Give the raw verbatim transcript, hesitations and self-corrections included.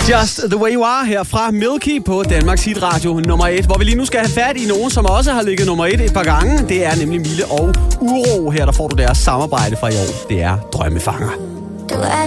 Just the way you are her fra Milky på Danmarks Hit Radio nummer et, hvor vi lige nu skal have fat i nogen, som også har ligget nummer et et par gange. Det er nemlig Mille og Uro. Her der får du deres samarbejde fra i år. Det er Drømmefanger.